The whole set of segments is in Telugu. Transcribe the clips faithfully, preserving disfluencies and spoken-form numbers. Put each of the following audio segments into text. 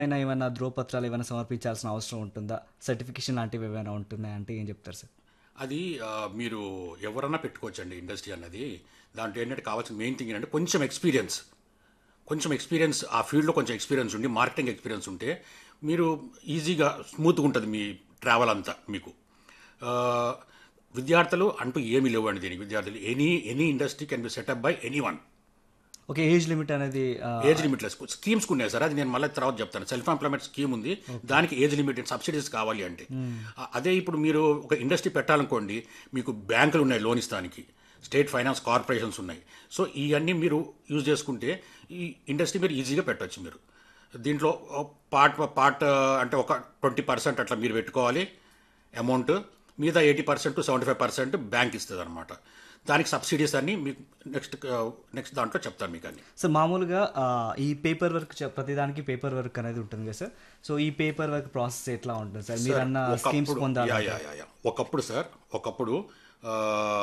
అయినా ఏమైనా ధ్రువపత్రాలు ఏమైనా సమర్పించాల్సిన అవసరం ఉంటుందా? సర్టిఫికేషన్ లాంటివి ఏమైనా ఉంటున్నాయా అంటే ఏం చెప్తారు సార్? అది ఆ, మీరు ఎవరన్నా పెట్టుకోవచ్చండి ఇండస్ట్రీ అన్నది. దాంట్లో ఏంటంటే కావాల్సిన మెయిన్ థింగ్ ఏంటంటే కొంచెం ఎక్స్పీరియన్స్, కొంచెం ఎక్స్పీరియన్స్ ఆ ఫీల్డ్లో కొంచెం ఎక్స్పీరియన్స్ ఉండి మార్కెటింగ్ ఎక్స్పీరియన్స్ ఉంటే మీరు ఈజీగా స్మూత్గా ఉంటుంది మీ ట్రావెల్ అంతా మీకు. ఆ, విద్యార్థులు అంటూ ఏమీ లేవండి దీనికి. విద్యార్థులు any any industry can be setup by any one. Okay. Age limit అనేది ఆహ్, ఏజ్ లిమిట్లెస్ స్కీమ్స్ ఉన్నాయి సార్, అది నేను మళ్ళీ తర్వాత చెప్తాను. సెల్ఫ్ ఎంప్లాయ్మెంట్ స్కీమ్ ఉంది, దానికి ఏజ్ లిమిట్ సబ్సిడీస్ కావాలి అంటే. ఆ, అదే ఇప్పుడు మీరు ఒక ఇండస్ట్రీ పెట్టాలనుకోండి, మీకు బ్యాంకులు ఉన్నాయి లోన్ ఇస్తానికి, స్టేట్ ఫైనాన్స్ కార్పొరేషన్స్ ఉన్నాయి. సో ఇవన్నీ మీరు యూజ్ చేసుకుంటే ఈ ఇండస్ట్రీ మీరు ఈజీగా పెట్టవచ్చు. మీరు దీంట్లో పార్ట్ పార్ట్ అంటే ఒక ట్వంటీ పర్సెంట్ అట్లా మీరు పెట్టుకోవాలి అమౌంట్, మిగతా eighty percent to seventy five percent bank ఇస్తుంది అనమాట. దానికి సబ్సిడీస్ అన్ని మీకు నెక్స్ట్ నెక్స్ట్ దాంట్లో చెప్తాను మీకు అన్ని. సార్ మామూలుగా ఆహ్, ఈ పేపర్ వర్క్ చ ప్రతిదానికి పేపర్ వర్క్ అనేది ఉంటుంది కదా సార్. సో ఈ పేపర్ వర్క్ ప్రాసెస్ ఎట్లా ఉంటుంది సార్? మీరన్న స్కీమ్స్ ఒకప్పుడు యా పొందాలి. Yeah yeah yeah. ఒకప్పుడు సార్, ఒకప్పుడు ఆ,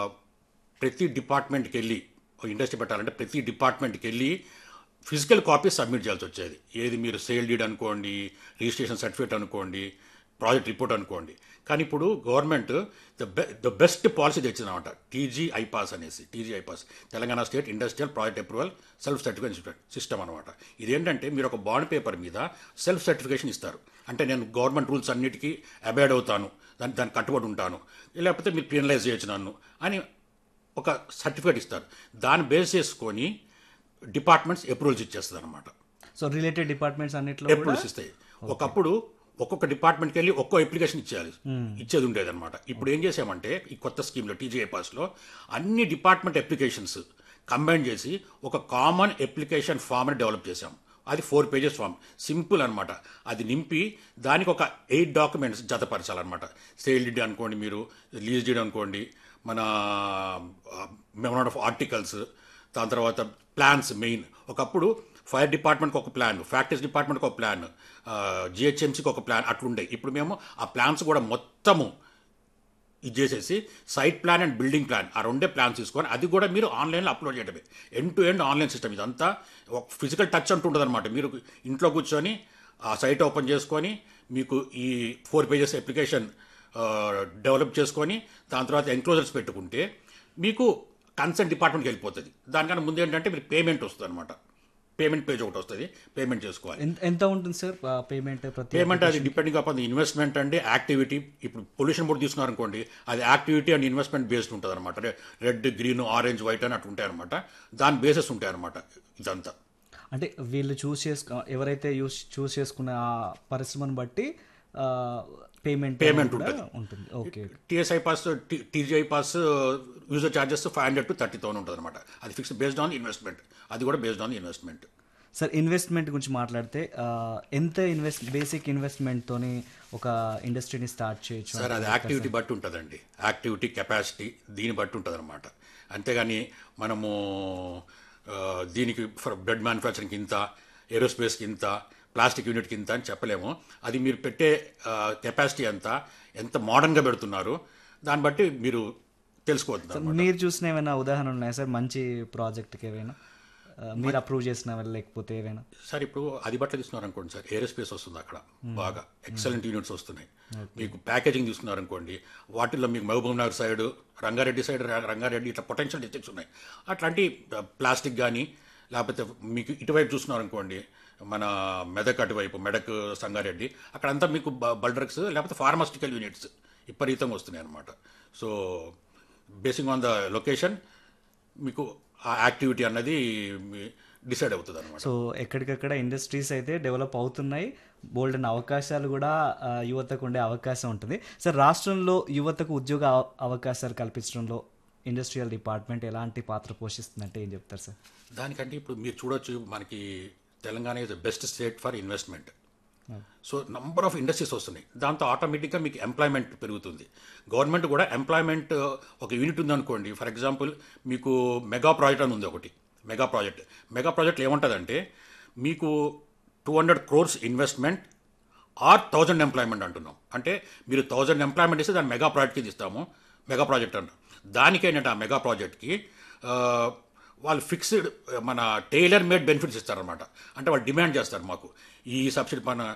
ప్రతి డిపార్ట్మెంట్కి వెళ్ళి ఇండస్ట్రీ పెట్టాలంటే ప్రతి డిపార్ట్మెంట్కి వెళ్ళి ఫిజికల్ కాపీ సబ్మిట్ చేయాల్సి వచ్చేది. ఏది మీరు సేల్ డీడ్ అనుకోండి, రిజిస్ట్రేషన్ సర్టిఫికేట్ అనుకోండి, ప్రాజెక్ట్ రిపోర్ట్ అనుకోండి. కానీ ఇప్పుడు గవర్నమెంట్ ద బె the best policy తెచ్చిందన్నమాట, TG iPASS అనేసి. TG iPASS Telangana state industrial project approval self certification system అనమాట. ఇదేంటంటే మీరు ఒక బాండ్ పేపర్ మీద సెల్ఫ్ సర్టిఫికేషన్ ఇస్తారు. అంటే నేను గవర్నమెంట్ రూల్స్ అన్నిటికీ అబైడ్ అవుతాను, దాని దానికి కట్టుబడి ఉంటాను, లేకపోతే మీరు పెనలైజ్ చేయొచ్చు నన్ను అని ఒక సర్టిఫికేట్ ఇస్తారు. దాన్ని బేస్ చేసుకొని డిపార్ట్మెంట్స్ అప్రూవల్స్ ఇచ్చేస్తుంది అనమాట. సో రిలేటెడ్ డిపార్ట్మెంట్స్ అన్నిట్లో కూడా అప్రూవల్స్ ఇస్తాయి. ఒకప్పుడు ఒక్కొక్క డిపార్ట్మెంట్కి వెళ్ళి ఒక్కో అప్లికేషన్ ఇచ్చేయాలి, ఇచ్చేది ఉండేది అనమాట. ఇప్పుడు ఏం చేసామంటే ఈ కొత్త స్కీమ్లో టీజీఐ పాస్లో అన్ని డిపార్ట్మెంట్ అప్లికేషన్స్ కంబైన్ చేసి ఒక కామన్ అప్లికేషన్ ఫామ్ని డెవలప్ చేసాం. అది ఫోర్ పేజెస్ ఫామ్, సింపుల్ అనమాట. అది నింపి దానికి ఒక ఎయిట్ డాక్యుమెంట్స్ జతపరచాలన్నమాట. సేల్ డీడ్ అనుకోండి, మీరు లీజ్ డీడ్ అనుకోండి, మన మెమోరాండం ఆఫ్ ఆర్టికల్స్, దాని తర్వాత ప్లాన్స్. మెయిన్ ఒకప్పుడు ఫైర్ డిపార్ట్మెంట్కి ఒక ప్లాన్, ఫ్యాక్టరీస్ డిపార్ట్మెంట్కి ఒక ప్లాన్, జిహెచ్ఎంసీకి ఒక ప్లాన్ అట్లుండే. ఇప్పుడు మేము ఆ ప్లాన్స్ కూడా మొత్తము ఇది చేసేసి site plan and building plan ఆ రెండే ప్లాన్స్ తీసుకొని అది కూడా మీరు ఆన్లైన్లో అప్లోడ్ చేయడమే. End to end online system ఇదంతా. ఒక ఫిజికల్ టచ్ అంటుంటుంది అనమాట. మీరు ఇంట్లో కూర్చొని ఆ సైట్ ఓపెన్ చేసుకొని మీకు ఈ ఫోర్ పేజెస్ అప్లికేషన్ డెవలప్ చేసుకొని దాని తర్వాత ఎంక్లోజర్స్ పెట్టుకుంటే మీకు కన్సర్న్ డిపార్ట్మెంట్కి వెళ్ళిపోతుంది. దానికన్నా ముందు ఏంటంటే మీరు పేమెంట్ వస్తుంది అనమాట. పేమెంట్ పేజ్ ఒకటి వస్తుంది, పేమెంట్ చేసుకోవాలి. ఎంత ఎంత ఉంటుంది సార్ పేమెంట్ ప్రతి పేమెంట్ అది depending upon the investment and activity. ఇప్పుడు పొల్యూషన్ బోర్డు తీసుకున్నారు అనుకోండి, అది యాక్టివిటీ అండ్ ఇన్వెస్ట్మెంట్ బేస్డ్ ఉంటుంది అనమాట. రెడ్, గ్రీన్, ఆరెంజ్, వైట్ అని అట్లా ఉంటాయి అనమాట. దాని బేసెస్ ఉంటాయి అనమాట ఇదంతా. అంటే వీళ్ళు చూస్ చేసుకో ఎవరైతే యూస్ చూస్ చేసుకున్న ఆ పరిశ్రమను బట్టి పేమెంట్ పేమెంట్ ఉంటుంది. ఉంటుంది. Okay. TSI pass, TGI pass user charges five hundred to thirty thousand ఉంటుంది అనమాట. అది ఫిక్స్ బేస్డ్ ఆన్ ఇన్వెస్ట్మెంట్. అది కూడా based on investment. Sir investment గురించి మాట్లాడితే ఆ, ఎంత ఇన్వెస్ట్ బేసిక్ ఇన్వెస్ట్మెంట్తోని ఒక ఇండస్ట్రీని స్టార్ట్ చేయొచ్చు? సార్ అది యాక్టివిటీ బట్టి ఉంటుందండి. యాక్టివిటీ, కెపాసిటీ దీన్ని బట్టి ఉంటుంది అనమాట. అంతేగాని మనము ఆ, దీనికి ఫర్ బ్రెడ్ మ్యానుఫ్యాక్చరింగ్కి ఇంత, ఏరోస్పేస్కి ఇంత, ప్లాస్టిక్ యూనిట్కి ఇంత అని చెప్పలేము. అది మీరు పెట్టే కెపాసిటీ ఎంత, ఎంత మోడర్న్గా పెడుతున్నారు దాన్ని బట్టి మీరు తెలుసుకోవద్దు సార్ అనమాట. మీరు చూసిన ఏమైనా ఉదాహరణ ఉన్నాయా సార్ మంచి ప్రాజెక్ట్కి ఏవైనా ఆ, మీరు అప్రూవ్ చేసిన లేకపోతే ఏవైనా? సార్ ఇప్పుడు అది బట్టలు తీసుకున్నారు అనుకోండి సార్, ఏరోస్పేస్ వస్తుంది అక్కడ బాగా ఎక్సలెంట్ యూనిట్స్ వస్తున్నాయి. మీకు ప్యాకేజింగ్ తీసుకున్నారు అనుకోండి, వాటిల్లో మీకు మహబూబ్ నగర్ సైడ్, రంగారెడ్డి సైడ్, రంగారెడ్డి ఇట్లా పొటెన్షియల్ డిస్ట్రిక్ట్స్ ఉన్నాయి. అట్లాంటి ప్లాస్టిక్ కానీ, లేకపోతే మీకు ఇటువైపు చూస్తున్నారు అనుకోండి, మన మెదక్ అటువైపు, మెదక్, సంగారెడ్డి అక్కడంతా మీకు బల్డ్రగ్స్ లేకపోతే ఫార్మాస్టికల్ యూనిట్స్ విపరీతంగా వస్తున్నాయి అనమాట. So basing on the location మీకు ఆ యాక్టివిటీ అన్నది డిసైడ్ అవుతుంది అనమాట. సో ఎక్కడికక్కడ ఇండస్ట్రీస్ అయితే డెవలప్ అవుతున్నాయి, బోల్డ్ అనే అవకాశాలు కూడా ఆ, యువతకు ఉండే అవకాశం ఉంటుంది. సార్ రాష్ట్రంలో యువతకు ఉద్యోగ అవ- అవకాశాలు కల్పించడంలో ఇండస్ట్రియల్ డిపార్ట్మెంట్ ఎలాంటి పాత్ర పోషిస్తుందంటే ఏం చెప్తారు సార్? దానికంటే ఇప్పుడు మీరు చూడొచ్చు, మనకి Telangana is the best state for investment. So number of industries వస్తున్నాయి, దాంతో ఆటోమేటిక్గా మీకు ఎంప్లాయ్మెంట్ పెరుగుతుంది. గవర్నమెంట్ కూడా ఎంప్లాయ్మెంట్ ఒక యూనిట్ ఉందనుకోండి, ఫర్ ఎగ్జాంపుల్ మీకు మెగా ప్రాజెక్ట్ అని ఉంది ఒకటి. మెగా ప్రాజెక్ట్ మెగా ప్రాజెక్ట్లో ఏముంటుందంటే మీకు two hundred crores investment or thousand employment అంటున్నాం. అంటే మీరు థౌజండ్ ఎంప్లాయ్మెంట్ ఇస్తే దాన్ని మెగా ప్రాజెక్ట్కి ఇస్తాము, మెగా ప్రాజెక్ట్ అంటాం. దానికేంటంటే ఆ మెగా ప్రాజెక్ట్కి వాళ్ళు ఫిక్స్డ్ మన టైలర్ మేడ్ బెనిఫిట్స్ ఇస్తారనమాట. అంటే వాళ్ళు డిమాండ్ చేస్తారు మాకు ఈ సబ్సిడీ మన